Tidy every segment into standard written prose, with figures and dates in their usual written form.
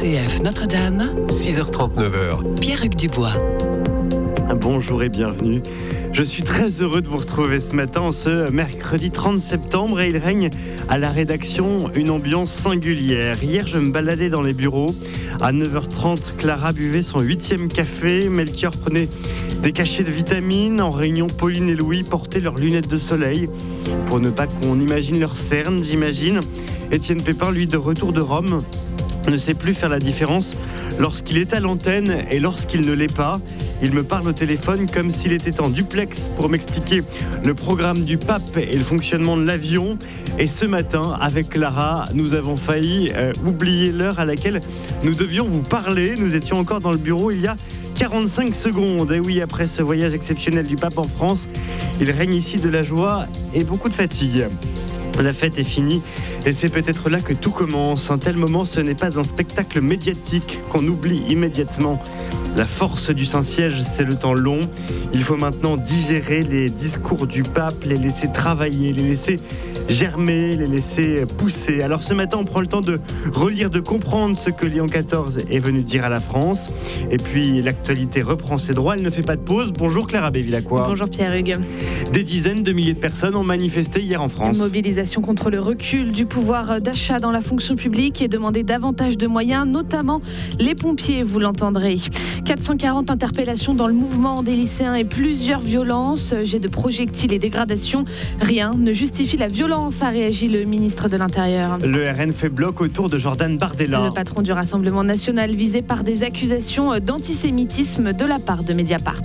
RCF Notre-Dame, 6h39. Pierre-Hugues Dubois. Bonjour et bienvenue. Je suis très heureux de vous retrouver ce matin, ce mercredi 30 septembre, et il règne à la rédaction une ambiance singulière. Hier, je me baladais dans les bureaux. À 9h30, Clara buvait son 8e café. Melchior prenait des cachets de vitamines. En réunion, Pauline et Louis portaient leurs lunettes de soleil pour ne pas qu'on imagine leurs cernes, j'imagine. Étienne Pépin, lui, de retour de Rome, ne sait plus faire la différence lorsqu'il est à l'antenne et lorsqu'il ne l'est pas. Il me parle au téléphone comme s'il était en duplex pour m'expliquer le programme du pape et le fonctionnement de l'avion. Et ce matin, avec Clara, nous avons failli oublier l'heure à laquelle nous devions vous parler. Nous étions encore dans le bureau il y a 45 secondes. Et oui, après ce voyage exceptionnel du pape en France, il règne ici de la joie et beaucoup de fatigue. La fête est finie et c'est peut-être là que tout commence. Un tel moment, ce n'est pas un spectacle médiatique qu'on oublie immédiatement. La force du Saint-Siège, c'est le temps long. Il faut maintenant digérer les discours du pape, les laisser travailler, les laisser germer, les laisser pousser. Alors ce matin, on prend le temps de relire, de comprendre ce que Léon XIV est venu dire à la France. Et puis l'actualité reprend ses droits, elle ne fait pas de pause. Bonjour Clara Bévillacois. Bonjour Pierre-Hugues. Des dizaines de milliers de personnes ont manifesté hier en France. Une mobilisation contre le recul du pouvoir d'achat dans la fonction publique et demander davantage de moyens, notamment les pompiers, vous l'entendrez. 440 interpellations dans le mouvement des lycéens et plusieurs violences, jets de projectiles et dégradations. Rien ne justifie la violence, a réagi le ministre de l'Intérieur. Le RN fait bloc autour de Jordan Bardella. Le patron du Rassemblement national visé par des accusations d'antisémitisme de la part de Mediapart.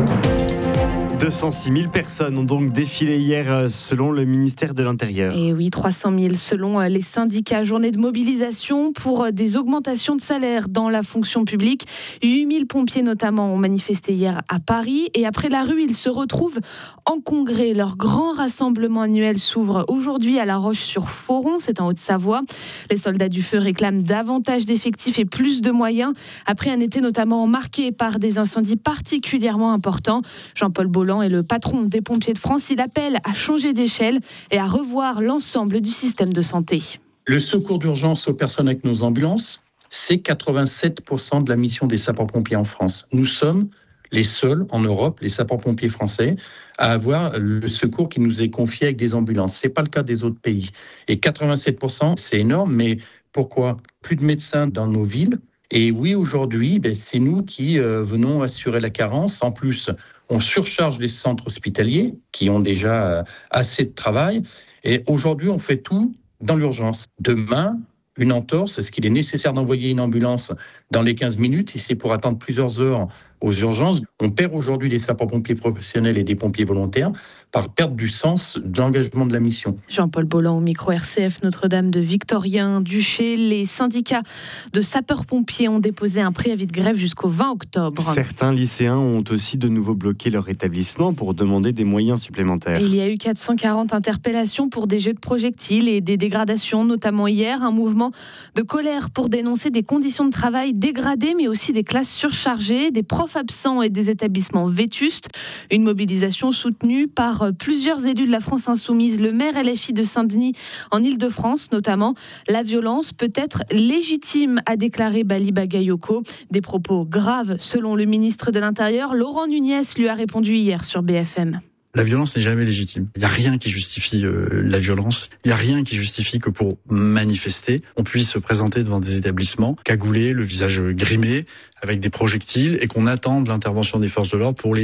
206 000 personnes ont donc défilé hier selon le ministère de l'Intérieur. Et oui, 300 000 selon les syndicats. Journée de mobilisation pour des augmentations de salaire dans la fonction publique. 8 000 pompiers notamment ont manifesté hier à Paris. Et après la rue, ils se retrouvent en congrès. Leur grand rassemblement annuel s'ouvre aujourd'hui à La Roche-sur-Foron, c'est en Haute-Savoie. Les soldats du feu réclament davantage d'effectifs et plus de moyens. Après un été notamment marqué par des incendies particulièrement importants. Jean-Paul Bolland est le patron des pompiers de France. Il appelle à changer d'échelle et à revoir l'ensemble du système de santé. Le secours d'urgence aux personnes avec nos ambulances, c'est 87% de la mission des sapeurs-pompiers en France. Nous sommes les seuls en Europe, les sapeurs-pompiers français, à avoir le secours qui nous est confié avec des ambulances. Ce n'est pas le cas des autres pays. Et 87%, c'est énorme, mais pourquoi ? Plus de médecins dans nos villes. Et oui, aujourd'hui, c'est nous qui venons assurer la carence. En plus, on surcharge les centres hospitaliers qui ont déjà assez de travail. Et aujourd'hui, on fait tout dans l'urgence. Demain, une entorse, est-ce qu'il est nécessaire d'envoyer une ambulance dans les 15 minutes si c'est pour attendre plusieurs heures aux urgences? On perd aujourd'hui des sapeurs-pompiers professionnels et des pompiers volontaires par perte du sens de l'engagement de la mission. Jean-Paul Bolland au micro RCF Notre-Dame de Victorien Duché. Les syndicats de sapeurs-pompiers ont déposé un préavis de grève jusqu'au 20 octobre. Certains lycéens ont aussi de nouveau bloqué leur établissement pour demander des moyens supplémentaires. Il y a eu 440 interpellations pour des jets de projectiles et des dégradations, notamment hier. Un mouvement de colère pour dénoncer des conditions de travail dégradées, mais aussi des classes surchargées, des profs absents et des établissements vétustes. Une mobilisation soutenue par plusieurs élus de la France Insoumise, le maire LFI de Saint-Denis en Île-de-France notamment. La violence peut être légitime, a déclaré Bali Bagayoko. Des propos graves selon le ministre de l'Intérieur. Laurent Nunez lui a répondu hier sur BFM. La violence n'est jamais légitime. Il n'y a rien qui justifie la violence. Il n'y a rien qui justifie que pour manifester, on puisse se présenter devant des établissements cagoulés, le visage grimé, avec des projectiles, et qu'on attende l'intervention des forces de l'ordre pour les